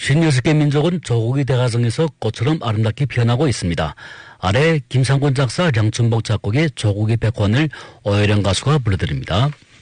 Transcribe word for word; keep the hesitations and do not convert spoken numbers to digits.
쉰여섯 개 민족은 조국의 대가정에서 꽃처럼 아름답게 피어나고 있습니다. 아래 김상곤 작사, 량춘복 작곡의 조국의 백환을 오혜령 가수가 불러드립니다.